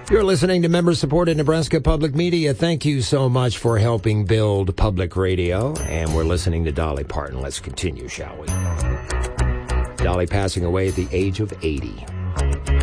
You're listening to member-supported Nebraska Public Media. Thank you so much for helping build public radio. And we're listening to Dolly Parton. Let's continue, shall we? Dolly passing away at the age of 80.